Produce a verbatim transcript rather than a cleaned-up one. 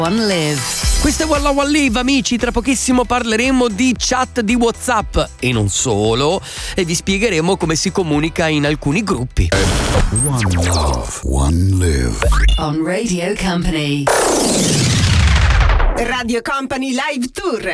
One Live. Questo è One Love One Live, amici. Tra pochissimo parleremo di chat di WhatsApp e non solo, e vi spiegheremo come si comunica in alcuni gruppi. One Love One Live On Radio Company. Radio Company Live Tour.